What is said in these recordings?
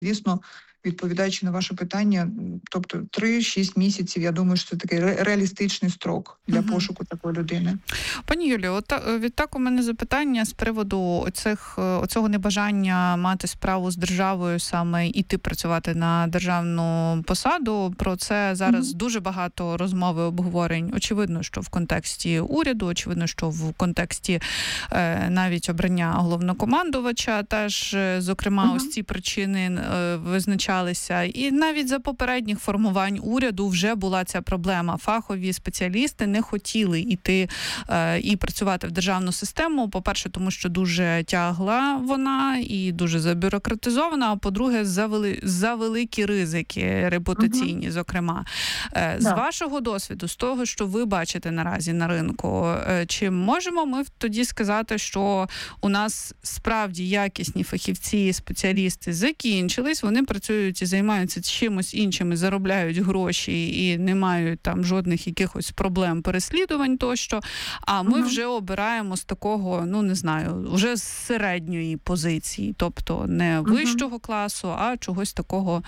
Звісно, відповідаючи на ваше питання, тобто 3-6 місяців, я думаю, що це такий реалістичний строк для Мгм. пошуку такої людини. Пані Юлію, відтак у мене запитання з приводу оцього небажання мати справу з державою, саме іти працювати на державну посаду. Про це зараз дуже багато розмови, обговорень. Очевидно, що в контексті уряду, очевидно, що в контексті навіть обрання головнокомандувача теж, зокрема, ось ці причини визначалися. І навіть за попередніх формувань уряду вже була ця проблема. Фахові спеціалісти не хотіли йти і працювати в державну систему. По-перше, тому що дуже тягла вона і дуже забюрократизована, а по-друге, за великі ризики репутаційні, зокрема. З вашого досвіду, з того, що ви бачите наразі на ринку, чи можемо ми тоді сказати, що у нас справді якісні фахівці, спеціалісти закінчились, вони працюють і займаються чимось іншим, і заробляють гроші і не мають там жодних якихось проблем, переслідувань тощо, а ми вже обираємо з такого, не знаю, вже з середньої позиції, тобто не вищого класу, а чогось такого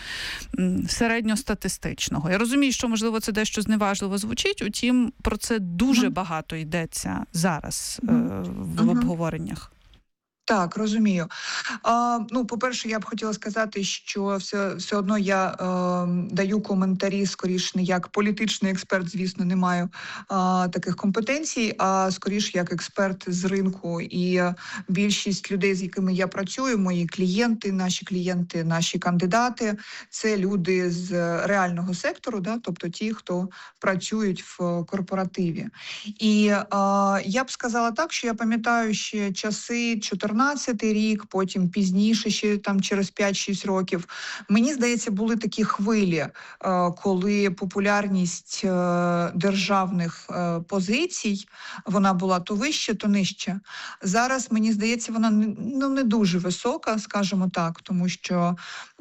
середньостатистичного. Я розумію, що, можливо, це дещо зневажливо звучить, утім, про це дуже багато йдеться зараз в обговореннях. Так, розумію. По-перше, я б хотіла сказати, що все одно я даю коментарі, скоріш не як політичний експерт, звісно, не маю таких компетенцій, а скоріш як експерт з ринку. І більшість людей, з якими я працюю, мої клієнти, наші кандидати, це люди з реального сектору, тобто ті, хто працюють в корпоративі. І я б сказала так, що я пам'ятаю ще часи 14-й рік, потім пізніше, ще там через 5-6 років. Мені здається, були такі хвилі, коли популярність державних позицій, вона була то вище, то нижче. Зараз, мені здається, вона не дуже висока, скажімо так, тому що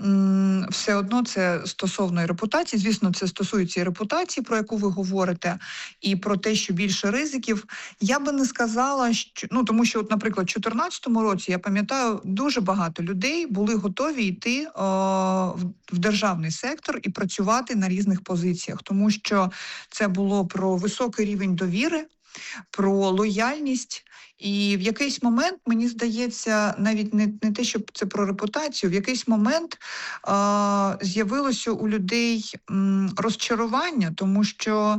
все одно це стосовно репутації. Звісно, це стосується і репутації, про яку ви говорите, і про те, що більше ризиків. Я би не сказала, що... тому що, наприклад, у 2014 році, я пам'ятаю, дуже багато людей були готові йти в державний сектор і працювати на різних позиціях, тому що це було про високий рівень довіри, про лояльність. І в якийсь момент, мені здається, навіть не те, щоб це про репутацію, в якийсь момент з'явилося у людей розчарування, тому що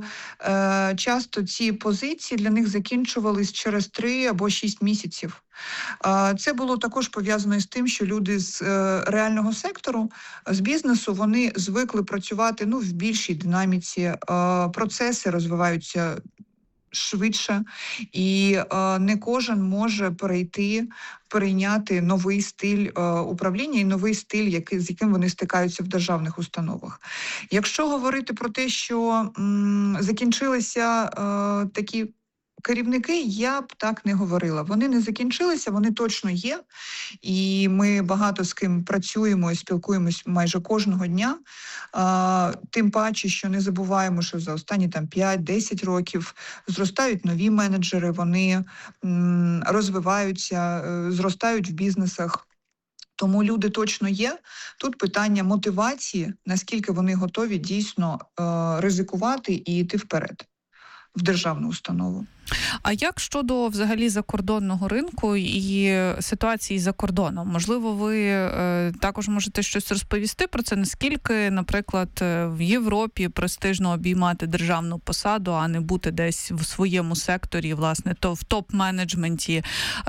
часто ці позиції для них закінчувались через 3 або 6 місяців. Це було також пов'язано з тим, що люди з реального сектору, з бізнесу, вони звикли працювати в більшій динаміці, процеси розвиваються швидше, і не кожен може перейняти новий стиль управління і новий стиль, з яким вони стикаються в державних установах. Якщо говорити про те, що закінчилися такі керівники, я б так не говорила. Вони не закінчилися, вони точно є. І ми багато з ким працюємо і спілкуємось майже кожного дня. Тим паче, що не забуваємо, що за останні 5-10 років зростають нові менеджери, вони розвиваються, зростають в бізнесах. Тому люди точно є. Тут питання мотивації, наскільки вони готові дійсно ризикувати і йти вперед в державну установу. А як щодо взагалі закордонного ринку і ситуації за кордоном? Можливо, ви також можете щось розповісти про це? Наскільки, наприклад, в Європі престижно обіймати державну посаду, а не бути десь в своєму секторі, власне, то в топ-менеджменті?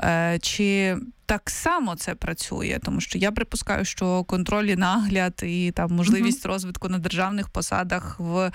Чи так само це працює? Тому що я припускаю, що контроль і нагляд і там можливість розвитку на державних посадах в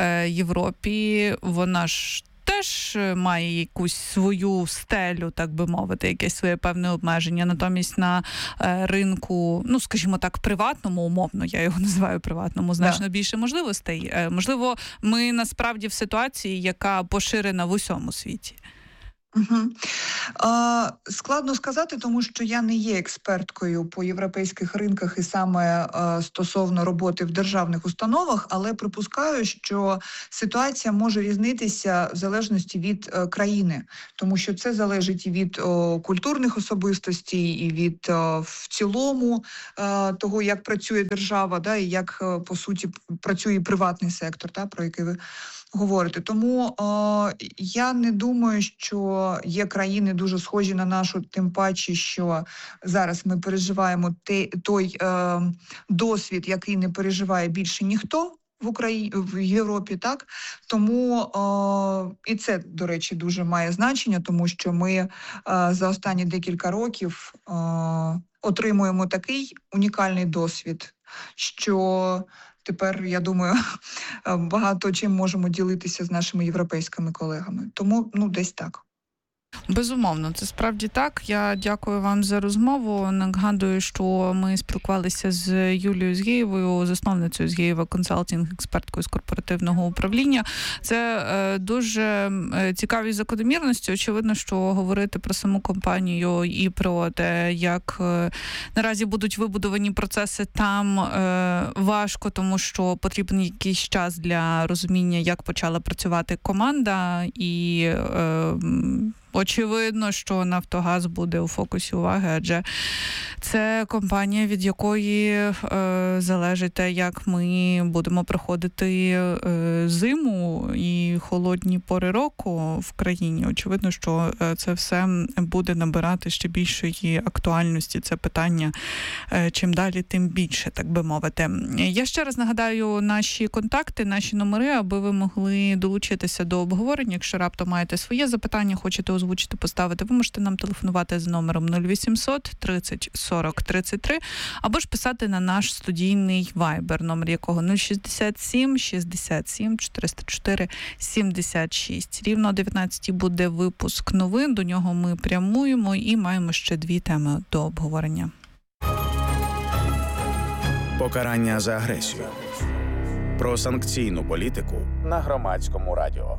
Європі, вона ж теж має якусь свою стелю, так би мовити, якесь своє певне обмеження. Натомість на ринку, скажімо так, приватному, умовно, я його називаю приватному, значно більше можливостей. Можливо, ми насправді в ситуації, яка поширена в усьому світі. Угу. Складно сказати, тому що я не є експерткою по європейських ринках і саме стосовно роботи в державних установах, але припускаю, що ситуація може різнитися в залежності від країни, тому що це залежить і від культурних особистостей, і від в цілому того, як працює держава, да, і як по суті працює приватний сектор, да, про який ви говорите. Тому я не думаю, що є країни дуже схожі на нашу, тим паче, що зараз ми переживаємо той досвід, який не переживає більше ніхто в Україні, в Європі, так? Тому і це, до речі, дуже має значення, тому що ми за останні декілька років отримуємо такий унікальний досвід, що тепер, я думаю, багато чим можемо ділитися з нашими європейськими колегами. Тому, десь так. Безумовно, це справді так. Я дякую вам за розмову. Нагадую, що ми спілкувалися з Юлією Згєєвою, засновницею Згєєва консалтинг, експерткою з корпоративного управління. Це дуже цікаві закономірності. Очевидно, що говорити про саму компанію і про те, як наразі будуть вибудовані процеси там, важко, тому що потрібен якийсь час для розуміння, як почала працювати команда, і очевидно, що «Нафтогаз» буде у фокусі уваги, адже це компанія, від якої залежить те, як ми будемо проходити зиму і холодні пори року в країні. Очевидно, що це все буде набирати ще більшої актуальності. Це питання чим далі, тим більше, так би мовити. Я ще раз нагадаю наші контакти, наші номери, аби ви могли долучитися до обговорення. Якщо раптом маєте своє запитання, хочете озвучити, поставити, ви можете нам телефонувати за номером 0800 30 40 33, або ж писати на наш студійний Viber, номер якого 067 67 404 76. Рівно о 19-й буде випуск новин, до нього ми прямуємо і маємо ще 2 теми до обговорення. Покарання за агресію. Про санкційну політику на Громадському радіо.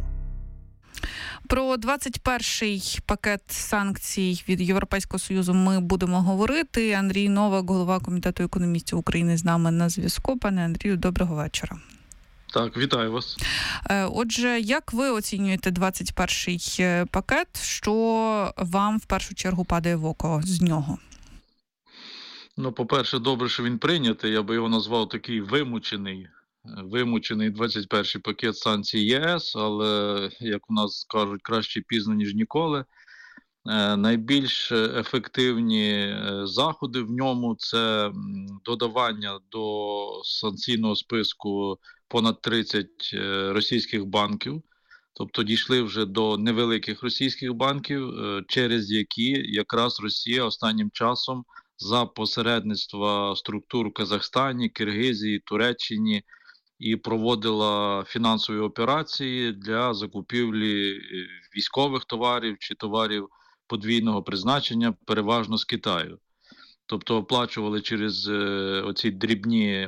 Про 21-й пакет санкцій від Європейського Союзу ми будемо говорити. Андрій Новак, голова Комітету економістів України, з нами на зв'язку. Пане Андрію, доброго вечора. Так, вітаю вас. Отже, як ви оцінюєте 21-й пакет? Що вам в першу чергу падає в око з нього? По-перше, добре, що він прийнятий. Я би його назвав такий вимучений 21-й пакет санкцій ЄС, але, як у нас кажуть, краще пізно, ніж ніколи. Найбільш ефективні заходи в ньому – це додавання до санкційного списку понад 30 російських банків. Тобто дійшли вже до невеликих російських банків, через які якраз Росія останнім часом за посередництва структур в Казахстані, Киргизії, Туреччині і проводила фінансові операції для закупівлі військових товарів чи товарів подвійного призначення, переважно з Китаю. Тобто оплачували через оці дрібні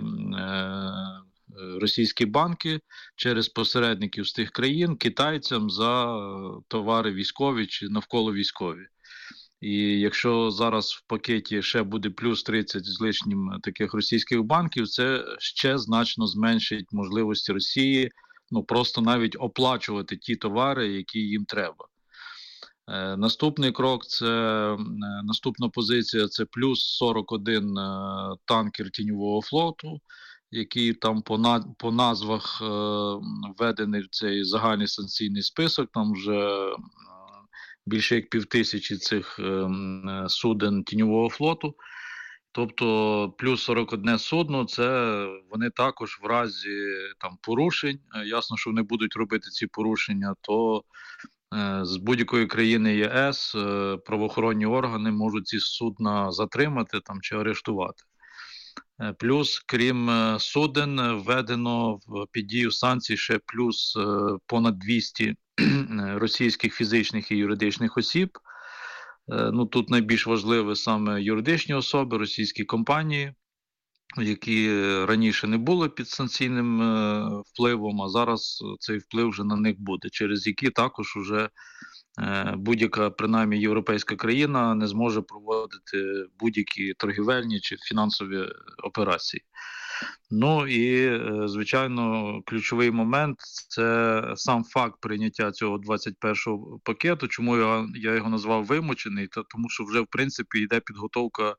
російські банки, через посередників з тих країн, китайцям за товари військові чи навколо військові. І якщо зараз в пакеті ще буде плюс 30 з лишнім таких російських банків, це ще значно зменшить можливості Росії просто навіть оплачувати ті товари, які їм треба. Наступний крок, наступна позиція – це плюс 41 танкер тіньового флоту, який там по назвах введений в цей загальний санкційний список, там вже більше як 5000 цих суден тіньового флоту. Тобто плюс 41 судно, це вони також в разі порушень, ясно, що вони будуть робити ці порушення, то з будь-якої країни ЄС правоохоронні органи можуть ці судна затримати чи арештувати. Плюс, крім суден, введено під дію санкцій ще плюс понад 200 російських фізичних і юридичних осіб. Тут найбільш важливі саме юридичні особи, російські компанії, які раніше не були під санкційним впливом, а зараз цей вплив вже на них буде, через які також вже будь-яка, принаймні, європейська країна не зможе проводити будь-які торгівельні чи фінансові операції. Ну і, звичайно, ключовий момент – це сам факт прийняття цього 21-го пакету. Чому я його назвав вимучений? Тому що вже, в принципі, йде підготовка,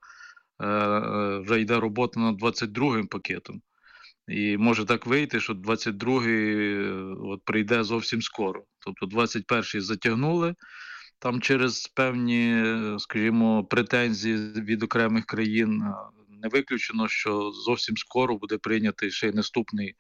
вже йде робота над 22-м пакетом. І може так вийти, що 22-й прийде зовсім скоро. Тобто 21-й затягнули, там через певні, скажімо, претензії від окремих країн. Не виключено, що зовсім скоро буде прийнятий ще й наступний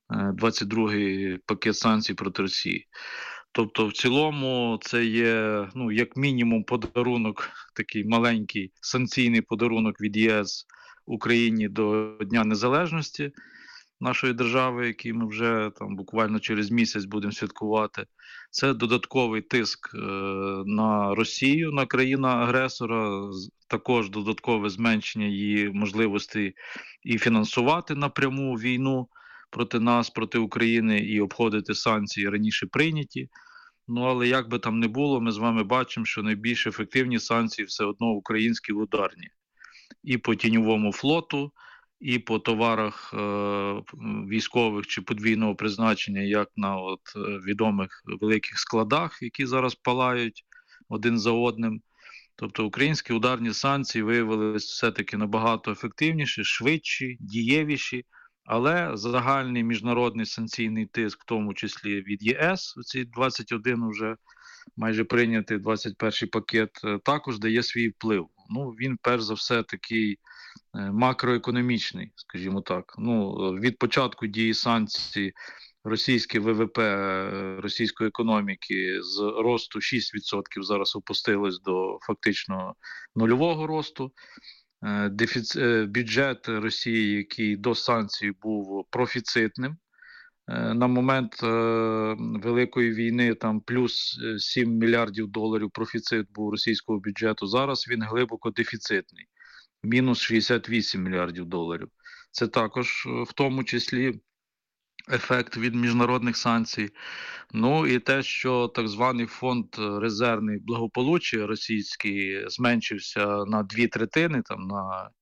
22-й пакет санкцій проти Росії. Тобто в цілому це є, як мінімум, подарунок, такий маленький санкційний подарунок від ЄС Україні до Дня Незалежності нашої держави, який ми вже там буквально через місяць будемо святкувати. Це додатковий тиск на Росію, на країну-агресора, також додаткове зменшення її можливостей і фінансувати напряму війну проти нас, проти України, і обходити санкції раніше прийняті. Але як би там не було, ми з вами бачимо, що найбільш ефективні санкції все одно українські ударні. І по тіньовому флоту, і по товарах військових чи подвійного призначення, як на відомих великих складах, які зараз палають один за одним. Тобто українські ударні санкції виявилися все-таки набагато ефективніші, швидші, дієвіші, але загальний міжнародний санкційний тиск, в тому числі від ЄС, оці 21 вже майже прийнятий 21-й пакет, також дає свій вплив. Він перш за все такий макроекономічний, скажімо так. Від початку дії санкцій російське ВВП російської економіки з росту 6% зараз опустилось до фактично нульового росту. Бюджет Росії, який до санкцій був профіцитним, на момент Великої війни там плюс 7 мільярдів доларів профіцит був російського бюджету, зараз він глибоко дефіцитний. Мінус 68 мільярдів доларів. Це також в тому числі ефект від міжнародних санкцій. І те, що так званий фонд резервний благополуччя російський зменшився на 2/3, там на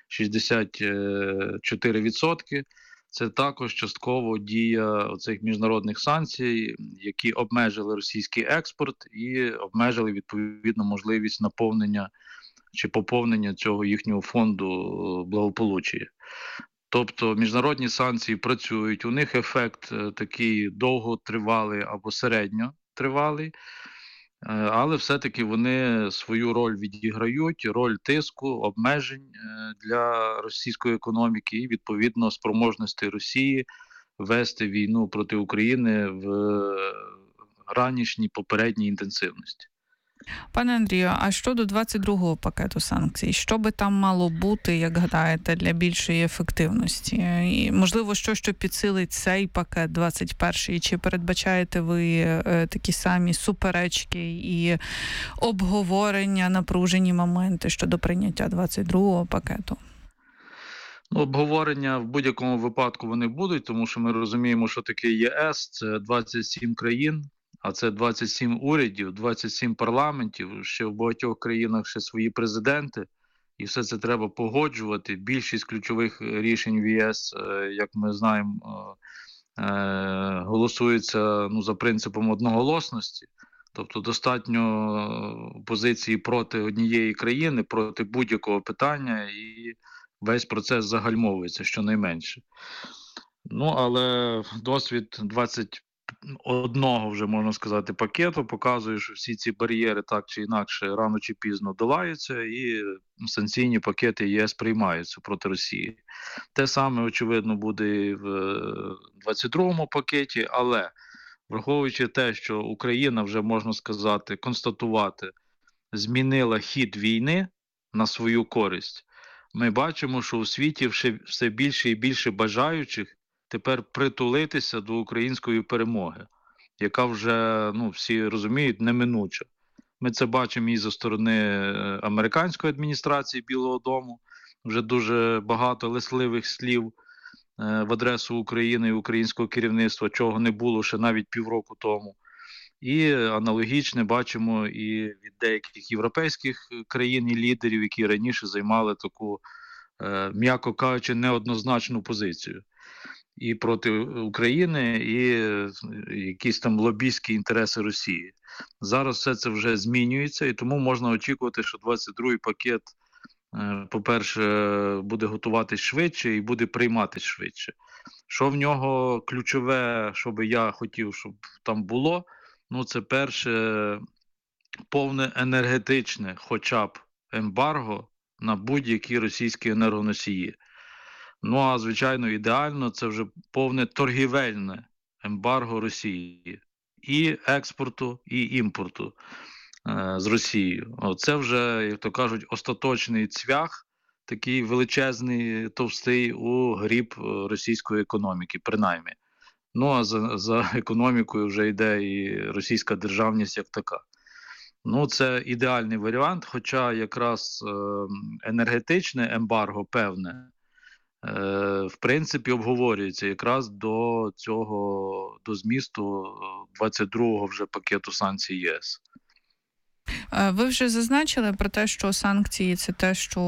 64%, це також частково дія цих міжнародних санкцій, які обмежили російський експорт і обмежили, відповідно, можливість наповнення чи поповнення цього їхнього фонду благополуччя. Тобто міжнародні санкції працюють, у них ефект такий довготривалий або середньотривалий, але все-таки вони свою роль відіграють, роль тиску, обмежень для російської економіки і, відповідно, спроможності Росії вести війну проти України в ранішній попередній інтенсивності. Пане Андрію, а щодо 22-го пакету санкцій, що би там мало бути, як гадаєте, для більшої ефективності? І, можливо, що підсилить цей пакет 21-й? Чи передбачаєте ви такі самі суперечки і обговорення, напружені моменти щодо прийняття 22-го пакету? Обговорення в будь-якому випадку вони будуть, тому що ми розуміємо, що таке ЄС, це 27 країн. А це 27 урядів, 27 парламентів, ще в багатьох країнах ще свої президенти, і все це треба погоджувати. Більшість ключових рішень в ЄС, як ми знаємо, голосується за принципом одноголосності. Тобто достатньо позиції проти однієї країни, проти будь-якого питання, і весь процес загальмовується, щонайменше. Але досвід 21-го вже, можна сказати, пакету показує, що всі ці бар'єри так чи інакше рано чи пізно долаються і санкційні пакети ЄС приймаються проти Росії. Те саме, очевидно, буде і в 22-му пакеті, але враховуючи те, що Україна вже, можна сказати, констатувати, змінила хід війни на свою користь, ми бачимо, що у світі все більше і більше бажаючих тепер притулитися до української перемоги, яка вже, всі розуміють, неминуча. Ми це бачимо і зі сторони американської адміністрації Білого дому, вже дуже багато лесливих слів в адресу України і українського керівництва, чого не було ще навіть півроку тому. І аналогічне бачимо і від деяких європейських країн і лідерів, які раніше займали таку, м'яко кажучи, неоднозначну позицію і проти України, і якісь там лобістські інтереси Росії. Зараз все це вже змінюється, і тому можна очікувати, що 22-й пакет, по-перше, буде готуватись швидше і буде прийматись швидше. Що в нього ключове, що би я хотів, щоб там було, ну це перше, повне енергетичне хоча б ембарго на будь-які російські енергоносії. Ну, а звичайно, ідеально це вже повне торгівельне ембарго Росії. І експорту, і імпорту з Росією. Це вже, як то кажуть, остаточний цвях, такий величезний, товстий у гріб російської економіки, принаймні. Ну, а за економікою вже йде і російська державність як така. Ну, це ідеальний варіант, хоча якраз енергетичне ембарго певне, в принципі, обговорюється якраз до змісту 22-го вже пакету санкцій ЄС. Ви вже зазначили про те, що санкції – це те, що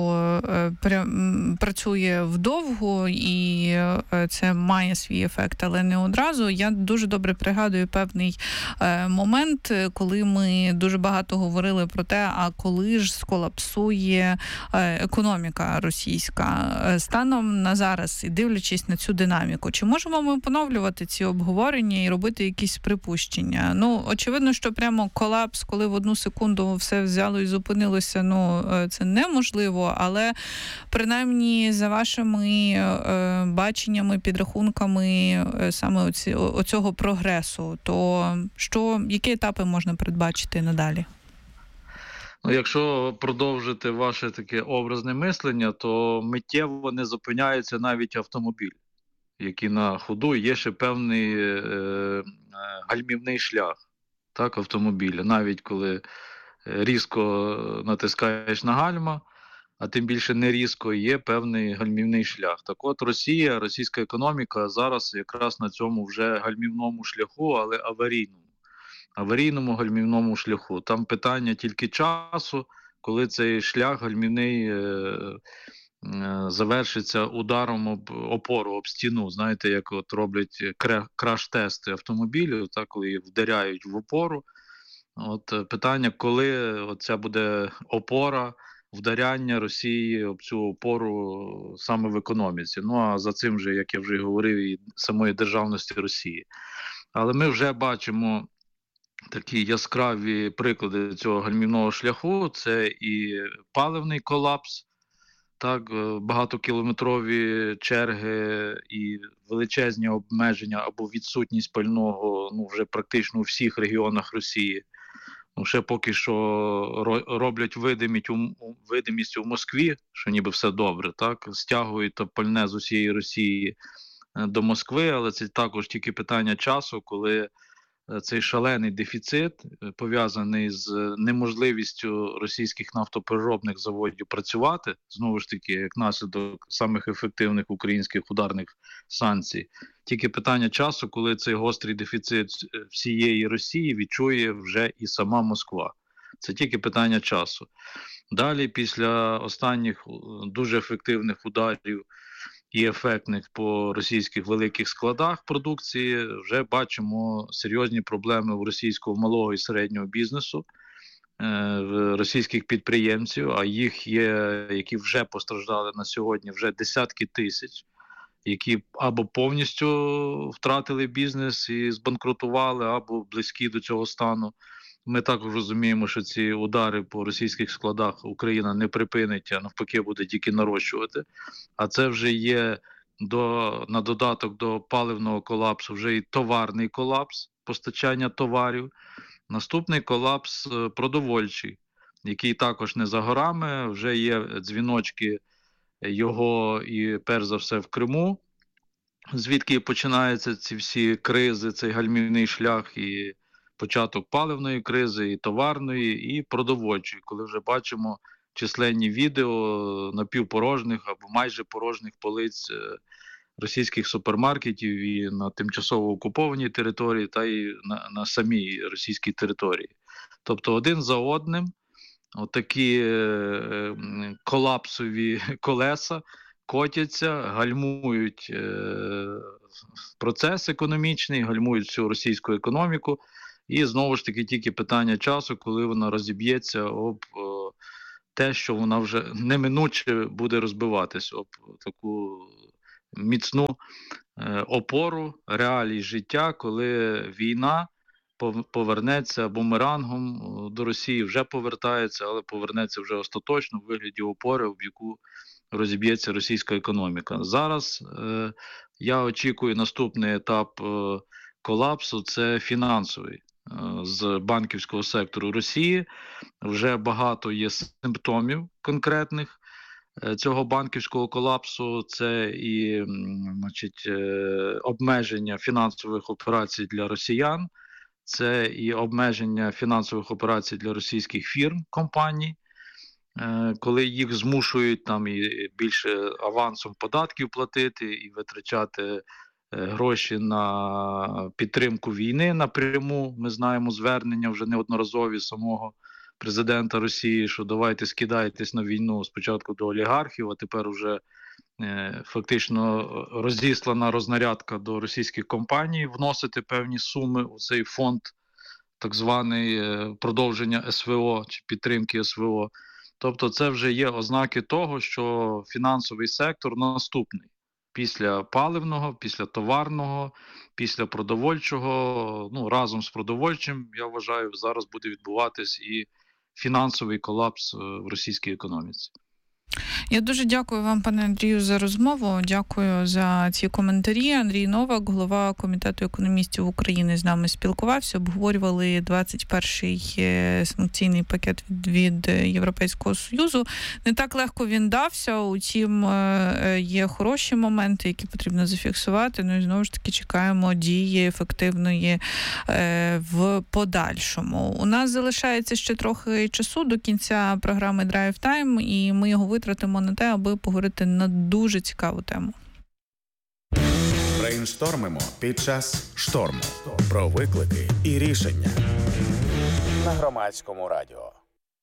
працює вдовго, і це має свій ефект, але не одразу. Я дуже добре пригадую певний момент, коли ми дуже багато говорили про те, а коли ж сколапсує економіка російська. Станом на зараз, і дивлячись на цю динаміку, чи можемо ми поновлювати ці обговорення і робити якісь припущення? Ну, очевидно, що прямо колапс, коли в одну секунду все взяло і зупинилося, ну, це неможливо, але принаймні за вашими баченнями, підрахунками саме оцього прогресу, то які етапи можна передбачити надалі? Ну, якщо продовжити ваше таке образне мислення, то миттєво не зупиняється навіть автомобіль, який на ходу, є ще певний гальмівний шлях, так, автомобіля, навіть коли різко натискаєш на гальма, а тим більше не різко, є певний гальмівний шлях. Так от Росія, російська економіка зараз якраз на цьому вже гальмівному шляху, але аварійному гальмівному шляху. Там питання тільки часу, коли цей шлях гальмівний завершиться ударом об опору, об стіну. Знаєте, як от роблять краш-тести автомобілів, так, коли вдаряють в опору. От питання, коли оця буде опора, вдаряння Росії об цю опору саме в економіці. Ну, а за цим же, як я вже говорив, і самої державності Росії. Але ми вже бачимо такі яскраві приклади цього гальмівного шляху. Це і паливний колапс, так, багатокілометрові черги і величезні обмеження або відсутність пального, ну, вже практично у всіх регіонах Росії. Ну, ще поки що роблять видимість у Москві, що ніби все добре, так, стягують то пальне з усієї Росії до Москви, але це також тільки питання часу, коли цей шалений дефіцит, пов'язаний з неможливістю російських нафтопереробних заводів працювати, знову ж таки, як наслідок самих ефективних українських ударних санкцій, тільки питання часу, коли цей гострий дефіцит всієї Росії відчує вже і сама Москва. Це тільки питання часу. Далі, після останніх дуже ефективних ударів і ефектних по російських великих складах продукції, вже бачимо серйозні проблеми у російського малого і середнього бізнесу, російських підприємців, а їх є, які вже постраждали на сьогодні, вже десятки тисяч, які або повністю втратили бізнес і збанкрутували, або близькі до цього стану. Ми також розуміємо, що ці удари по російських складах Україна не припинить, а навпаки буде тільки нарощувати. А це вже є на додаток до паливного колапсу, вже і товарний колапс, постачання товарів. Наступний колапс продовольчий, який також не за горами, вже є дзвіночки його і перш за все в Криму, звідки починаються ці всі кризи, цей гальмівний шлях і початок паливної кризи, і товарної, і продовольчої, коли вже бачимо численні відео напівпорожніх або майже порожніх полиць російських супермаркетів і на тимчасово окупованій території, та й на самій російській території. Тобто один за одним отакі колапсові колеса котяться, гальмують процес економічний, гальмують всю російську економіку. І знову ж таки тільки питання часу, коли вона розіб'ється об те, що вона вже неминуче буде розбиватись, об таку міцну опору реалій життя, коли війна повернеться бумерангом до Росії, вже повертається, але повернеться вже остаточно в вигляді опори, в яку розіб'ється російська економіка. Зараз я очікую наступний етап колапсу – це фінансовий. З банківського сектору Росії вже багато є симптомів конкретних цього банківського колапсу. Це і обмеження фінансових операцій для росіян, це і обмеження фінансових операцій для російських фірм, компаній, коли їх змушують там і більше авансом податків платити і витрачати гроші на підтримку війни напряму. Ми знаємо звернення вже неодноразові самого президента Росії, що давайте скидайтесь на війну спочатку до олігархів, а тепер уже фактично розіслана рознарядка до російських компаній вносити певні суми у цей фонд, так званий продовження СВО чи підтримки СВО. Тобто це вже є ознаки того, що фінансовий сектор наступний. Після паливного, після товарного, після продовольчого, разом з продовольчим, я вважаю, зараз буде відбуватись і фінансовий колапс в російській економіці. Я дуже дякую вам, пане Андрію, за розмову. Дякую за ці коментарі. Андрій Новак, голова Комітету економістів України, з нами спілкувався. Обговорювали 21-й санкційний пакет від Європейського Союзу. Не так легко він дався, утім є хороші моменти, які потрібно зафіксувати. Ну і знову ж таки чекаємо дії ефективної в подальшому. У нас залишається ще трохи часу до кінця програми Drive Time, і ми його витратимо на те, аби поговорити на дуже цікаву тему. Брейнштормимо під час шторму. Про виклики і рішення. На Громадському радіо.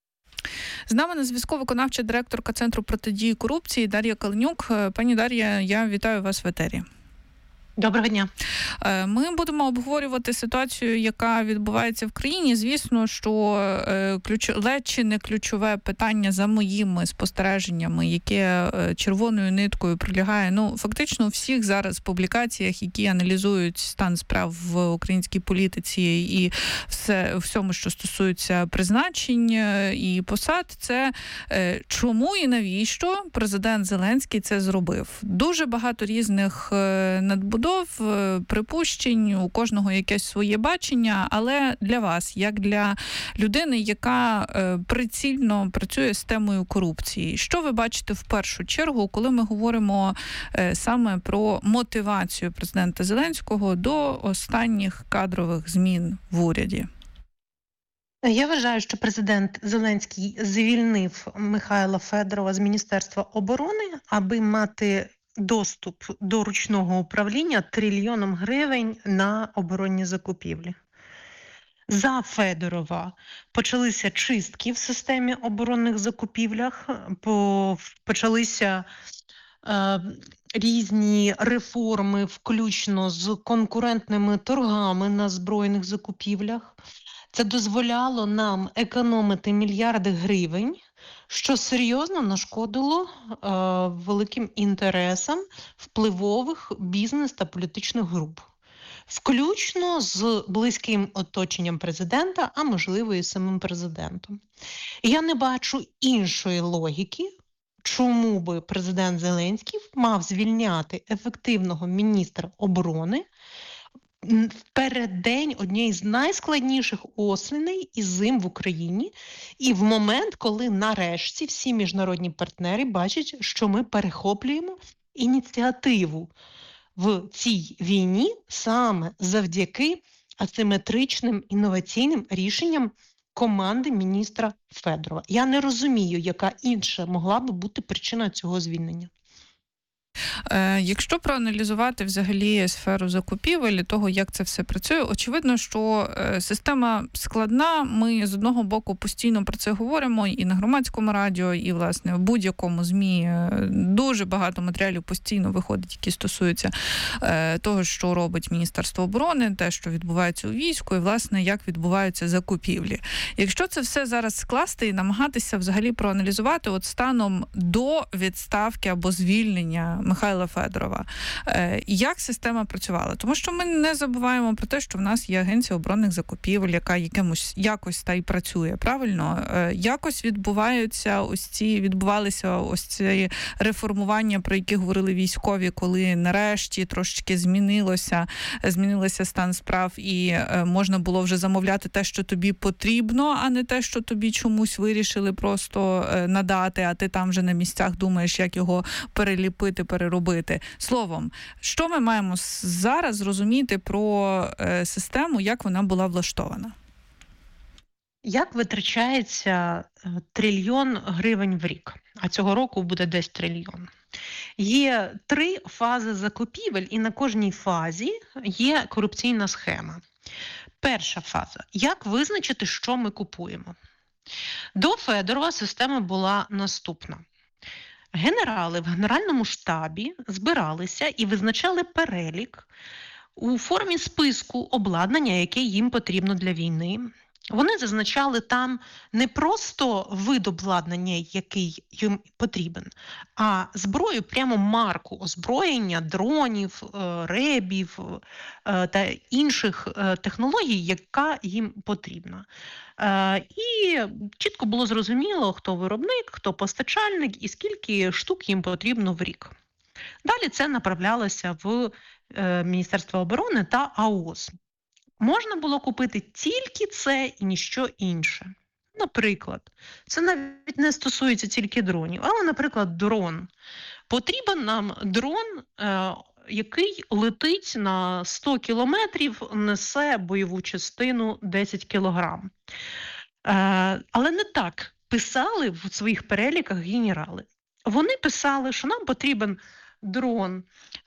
З нами на зв'язку виконавча директорка Центру протидії корупції Дар'я Каленюк. Пані Дар'я, я вітаю вас в етері. Доброго дня. Ми будемо обговорювати ситуацію, яка відбувається в країні. Звісно, що ледь чи не ключове питання за моїми спостереженнями, яке червоною ниткою пролягає, фактично у всіх зараз публікаціях, які аналізують стан справ в українській політиці і всьому, що стосується призначень і посад, це чому і навіщо президент Зеленський це зробив. Дуже багато різних надбудов, припущень, у кожного якесь своє бачення, але для вас, як для людини, яка прицільно працює з темою корупції, що ви бачите в першу чергу, коли ми говоримо саме про мотивацію президента Зеленського до останніх кадрових змін в уряді? Я вважаю, що президент Зеленський звільнив Михайла Федорова з Міністерства оборони, аби мати доступ до ручного управління 1 трильйоном гривень на оборонні закупівлі. За Федорова почалися чистки в системі оборонних закупівлях, почалися різні реформи, включно з конкурентними торгами на збройних закупівлях. Це дозволяло нам економити мільярди гривень, що серйозно нашкодило великим інтересам впливових бізнес та політичних груп, включно з близьким оточенням президента, а можливо і самим президентом. Я не бачу іншої логіки, чому би президент Зеленський мав звільняти ефективного міністра оборони в переддень однієї з найскладніших осеней і зим в Україні, і в момент, коли нарешті всі міжнародні партнери бачать, що ми перехоплюємо ініціативу в цій війні саме завдяки асиметричним інноваційним рішенням команди міністра Федорова. Я не розумію, яка інша могла би бути причина цього звільнення. Якщо проаналізувати взагалі сферу закупівель і того, як це все працює, очевидно, що система складна. Ми з одного боку постійно про це говоримо і на громадському радіо, і, власне, в будь-якому ЗМІ дуже багато матеріалів постійно виходить, які стосуються того, що робить Міністерство оборони, те, що відбувається у війську, і, власне, як відбуваються закупівлі. Якщо це все зараз скласти і намагатися взагалі проаналізувати от станом до відставки або звільнення Михайла Федорова, як система працювала? Тому що ми не забуваємо про те, що в нас є Агенція оборонних закупівель, яка якось та й працює, правильно? Якось відбувалися ось ці реформування, про які говорили військові, коли нарешті трошечки змінився стан справ і можна було вже замовляти те, що тобі потрібно, а не те, що тобі чомусь вирішили просто надати, а ти там вже на місцях думаєш, як його переліпити, переробити. Словом, що ми маємо зараз зрозуміти про систему, як вона була влаштована? Як витрачається 1 трильйон гривень в рік? А цього року буде десь 1 трильйон. Є 3 фази закупівель, і на кожній фазі є корупційна схема. Перша фаза. Як визначити, що ми купуємо? До Федорова система була наступна. Генерали в Генеральному штабі збиралися і визначали перелік у формі списку обладнання, яке їм потрібно для війни. Вони зазначали там не просто вид обладнання, який їм потрібен, а зброю, прямо марку озброєння, дронів, ребів та інших технологій, яка їм потрібна. І чітко було зрозуміло, хто виробник, хто постачальник і скільки штук їм потрібно в рік. Далі це направлялося в Міністерство оборони та АОС. Можна було купити тільки це і ніщо інше. Наприклад, це навіть не стосується тільки дронів, але, наприклад, дрон. Потрібен нам дрон, який летить на 100 кілометрів, несе бойову частину 10 кілограм. Але не так писали в своїх переліках генерали. Вони писали, що нам потрібен дрон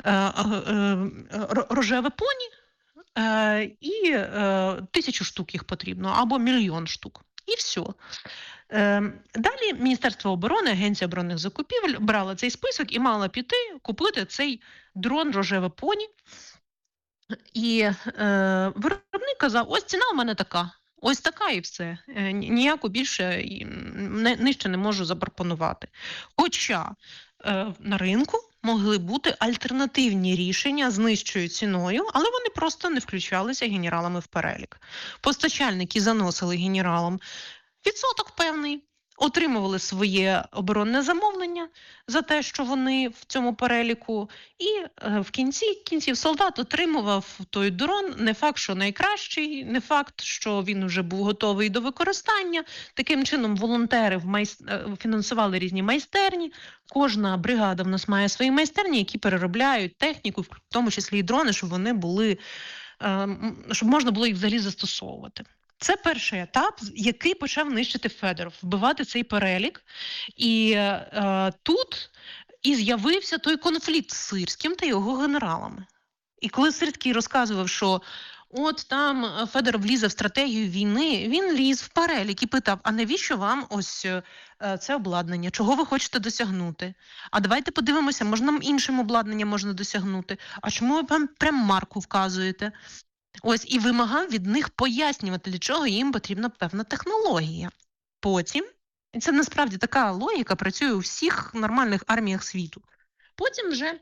рожеве поні, і 1000 штук їх потрібно, або 1 мільйон штук. І все. Далі Міністерство оборони, Агенція оборонних закупівель брала цей список і мала піти купити цей дрон рожеве поні. І виробник казав, ось ціна у мене така. Ось така і все. Ніяку більше нижче не можу запропонувати. Хоча на ринку могли бути альтернативні рішення з нижчою ціною, але вони просто не включалися генералами в перелік. Постачальники заносили генералам відсоток певний, отримували своє оборонне замовлення за те, що вони в цьому переліку, і в кінців солдат отримував той дрон, не факт, що найкращий, не факт, що він вже був готовий до використання. Таким чином волонтери фінансували різні майстерні. Кожна бригада в нас має свої майстерні, які переробляють техніку, в тому числі і дрони, щоб вони були, щоб можна було їх взагалі застосовувати. Це перший етап, який почав нищити Федоров, вбивати цей перелік. І тут і з'явився той конфлікт з Сирським та його генералами. І коли Сирський розказував, що от там Федоров лізе в стратегію війни, він ліз в перелік і питав, а навіщо вам ось це обладнання? Чого ви хочете досягнути? А давайте подивимося, може нам іншим обладнанням можна досягнути? А чому ви вам прям марку вказуєте? Ось, і вимагав від них пояснювати, для чого їм потрібна певна технологія. Потім, і це насправді така логіка працює у всіх нормальних арміях світу. Потім вже,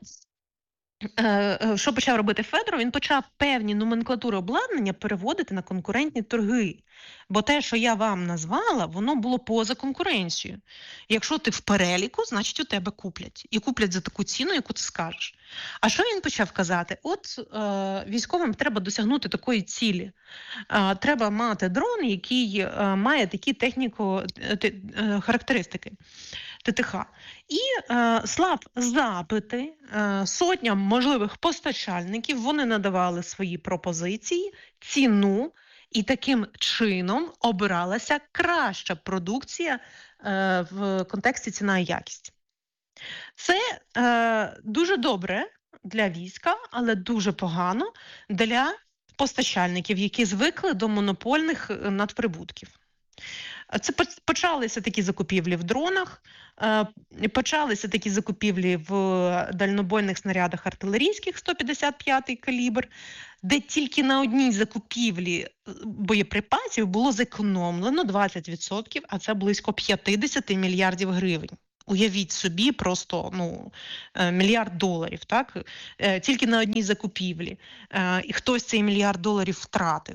що почав робити Федоров, він почав певні номенклатури обладнання переводити на конкурентні торги. Бо те, що я вам назвала, воно було поза конкуренцією. Якщо ти в переліку, значить у тебе куплять. І куплять за таку ціну, яку ти скажеш. А що він почав казати? От військовим треба досягнути такої цілі. Треба мати дрон, який має такі характеристики. ТТХ. І слав запити сотням можливих постачальників, вони надавали свої пропозиції, ціну, і таким чином обиралася краща продукція в контексті ціна і якість. Це дуже добре для війська, але дуже погано для постачальників, які звикли до монопольних надприбутків. Це почалися такі закупівлі в дронах, почалися такі закупівлі в дальнобойних снарядах артилерійських 155-й калібр, де тільки на одній закупівлі боєприпасів було зекономлено 20%, а це близько 50 мільярдів гривень. Уявіть собі, просто $1 мільярд, так? Тільки на одній закупівлі. І хтось цей $1 мільярд втратив.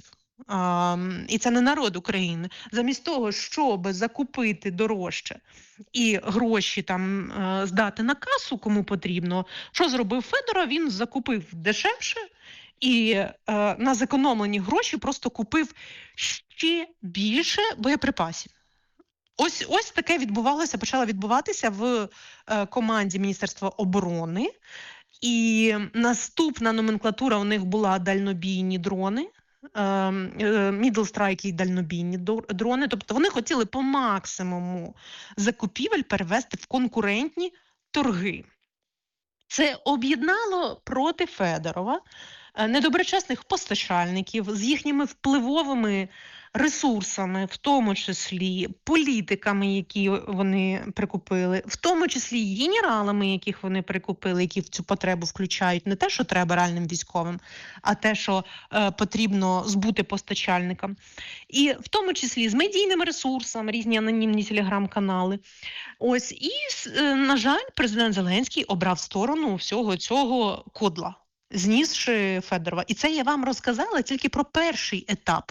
І це не народ України. Замість того, щоб закупити дорожче і гроші там здати на касу, кому потрібно, що зробив Федоров? Він закупив дешевше і на зекономлені гроші просто купив ще більше боєприпасів. Ось таке почало відбуватися в команді Міністерства оборони. І наступна номенклатура у них була дальнобійні дрони, middle strike і дальнобійні дрони. Тобто вони хотіли по максимуму закупівель перевести в конкурентні торги. Це об'єднало проти Федорова недоброчесних постачальників з їхніми впливовими ресурсами, в тому числі політиками, які вони прикупили, в тому числі генералами, яких вони прикупили, які в цю потребу включають не те, що треба реальним військовим, а те, що потрібно збути постачальникам. І в тому числі з медійним ресурсом, різні анонімні телеграм-канали. Ось, і, на жаль, президент Зеленський обрав сторону всього цього кодла, знісши Федорова. І це я вам розказала тільки про перший етап,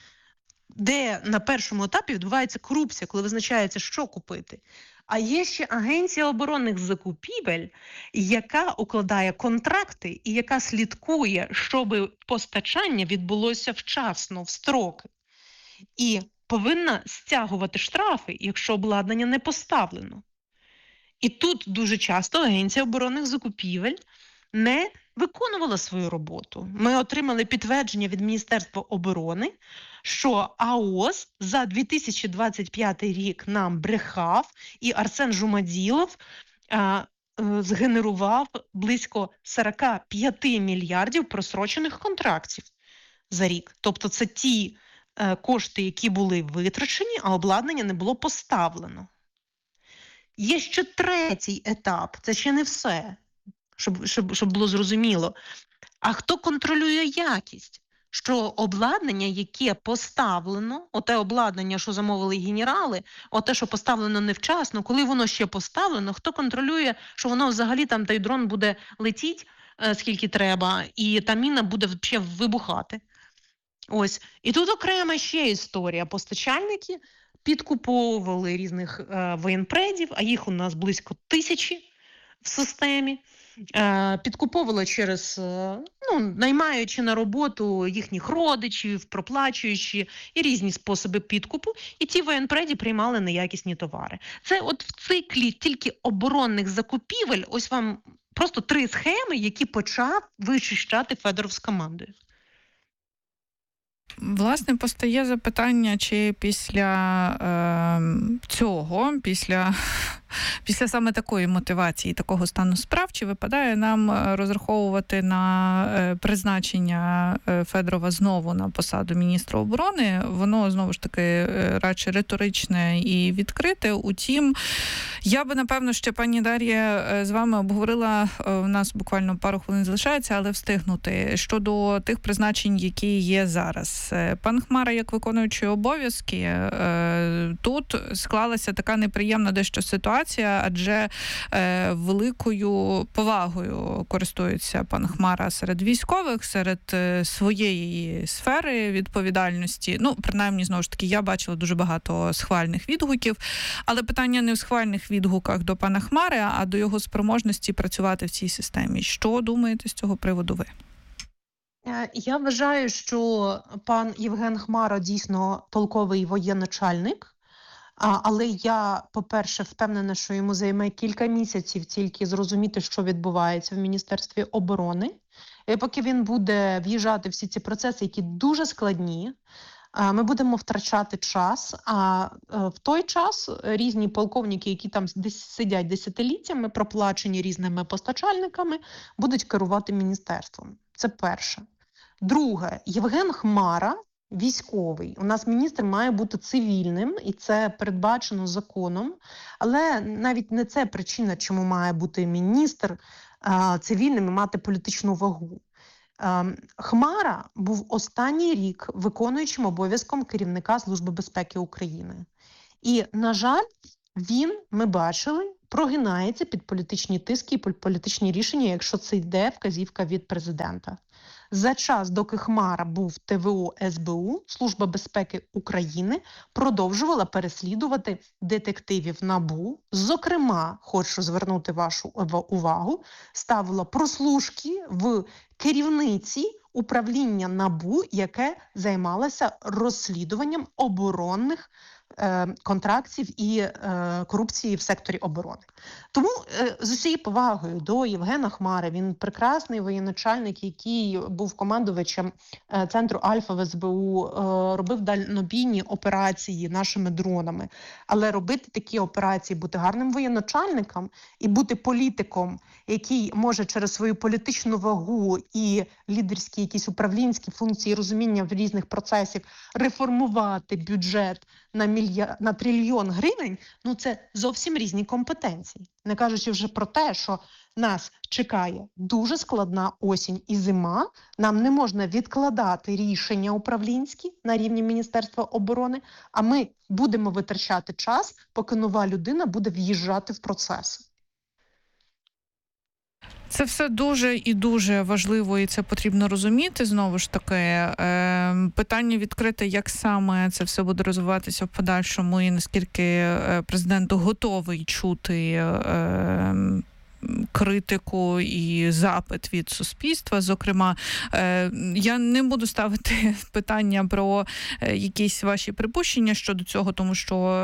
де на першому етапі відбувається корупція, коли визначається, що купити. А є ще Агенція оборонних закупівель, яка укладає контракти і яка слідкує, щоб постачання відбулося вчасно, в строки. І повинна стягувати штрафи, якщо обладнання не поставлено. І тут дуже часто Агенція оборонних закупівель не виконувала свою роботу. Ми отримали підтвердження від Міністерства оборони, що АОС за 2025 рік нам брехав, і Арсен Жумаділов згенерував близько 45 мільярдів просрочених контрактів за рік. Тобто це ті кошти, які були витрачені, а обладнання не було поставлено. Є ще третій етап, це ще не все, щоб було зрозуміло. А хто контролює якість? Що обладнання, яке поставлено, оте обладнання, що замовили генерали, оте, що поставлено невчасно, коли воно ще поставлено, хто контролює, що воно взагалі там той дрон буде летіти, скільки треба, і та міна буде ще вибухати. Ось. І тут окрема ще історія. Постачальники підкуповували різних воєнпредів, а їх у нас близько 1000 в системі. Підкуповували через, наймаючи на роботу їхніх родичів, проплачуючи і різні способи підкупу, і ті воєнпреді приймали неякісні товари. Це от в циклі тільки оборонних закупівель, ось вам просто 3 схеми, які почав вичищати Федоров з командою. Власне, постає запитання, чи після цього, після саме такої мотивації, такого стану справ, чи випадає нам розраховувати на призначення Федорова знову на посаду міністра оборони? Воно, знову ж таки, радше риторичне і відкрите. Утім, я би, напевно, ще, пані Дар'я, з вами обговорила, у нас буквально пару хвилин залишається, але встигнути, щодо тих призначень, які є зараз. Пан Хмара, як виконуючий обов'язки, тут склалася така неприємна дещо ситуація, адже великою повагою користується пан Хмара серед військових, серед своєї сфери відповідальності. Принаймні, знову ж таки, я бачила дуже багато схвальних відгуків, але питання не в схвальних відгуках до пана Хмари, а до його спроможності працювати в цій системі. Що думаєте з цього приводу ви? Я вважаю, що пан Євген Хмара дійсно толковий воєначальник, але я, по-перше, впевнена, що йому займе кілька місяців тільки зрозуміти, що відбувається в Міністерстві оборони. І поки він буде в'їжджати в всі ці процеси, які дуже складні, ми будемо втрачати час, а в той час різні полковники, які там десь сидять десятиліттями, проплачені різними постачальниками, будуть керувати міністерством. Це перше. Друге, Євген Хмара, військовий. У нас міністр має бути цивільним, і це передбачено законом, але навіть не це причина, чому має бути міністр цивільним і мати політичну вагу. Хмара був останній рік виконуючим обов'язком керівника Служби безпеки України. І, на жаль, він, ми бачили, прогинається під політичні тиски і політичні рішення, якщо це йде вказівка від президента. За час, доки Хмара був ТВО СБУ, Служба безпеки України продовжувала переслідувати детективів НАБУ. Зокрема, хочу звернути вашу увагу, ставила прослушки в керівниці управління НАБУ, яке займалося розслідуванням оборонних контрактів і корупції в секторі оборони. Тому з усією повагою до Євгена Хмари, він прекрасний воєначальник, який був командувачем центру Альфа в СБУ, робив дальнобійні операції нашими дронами. Але робити такі операції, бути гарним воєначальником і бути політиком, який може через свою політичну вагу і лідерські якісь управлінські функції розуміння в різних процесів реформувати бюджет на трильйон гривень, ну це зовсім різні компетенції. Не кажучи вже про те, що нас чекає дуже складна осінь і зима, нам не можна відкладати рішення управлінські на рівні Міністерства оборони, а ми будемо витрачати час, поки нова людина буде в'їжджати в процес. Це все дуже і дуже важливо, і це потрібно розуміти. Знову ж таки, питання відкрите, як саме це все буде розвиватися в подальшому, і наскільки президент готовий чути критику і запит від суспільства. Зокрема, я не буду ставити питання про якісь ваші припущення щодо цього, тому що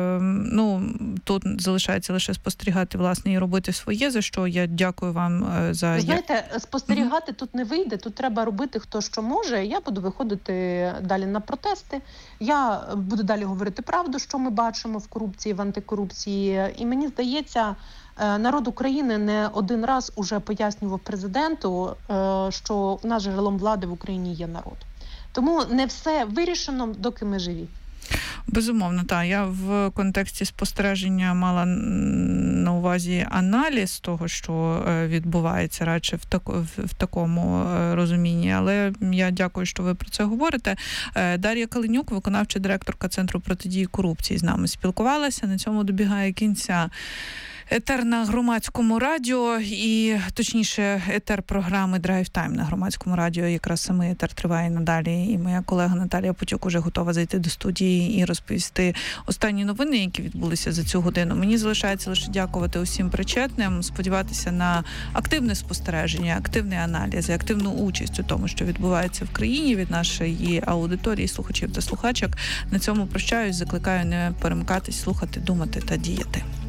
тут залишається лише спостерігати, власне, і робити своє, за що я дякую вам за... Ви знаєте, спостерігати тут не вийде, тут треба робити хто що може. Я буду виходити далі на протести, я буду далі говорити правду, що ми бачимо в корупції, в антикорупції, і мені здається, народ України не один раз уже пояснював президенту, що у нас джерелом влади в Україні є народ. Тому не все вирішено, доки ми живі. Безумовно, так. Я в контексті спостереження мала на увазі аналіз того, що відбувається, радше в такому розумінні. Але я дякую, що ви про це говорите. Дар'я Калинюк, виконавча директорка Центру протидії корупції, з нами спілкувалася. На цьому добігає кінця етер на Громадському радіо, і точніше етер програми Драйв Тайм на Громадському радіо. Якраз саме етер триває надалі, і моя колега Наталія Потюк уже готова зайти до студії і розповісти останні новини, які відбулися за цю годину. Мені залишається лише дякувати усім причетним, сподіватися на активне спостереження, активний аналіз і активну участь у тому, що відбувається в країні від нашої аудиторії, слухачів та слухачок. На цьому прощаюсь, закликаю не перемикатись, слухати, думати та діяти.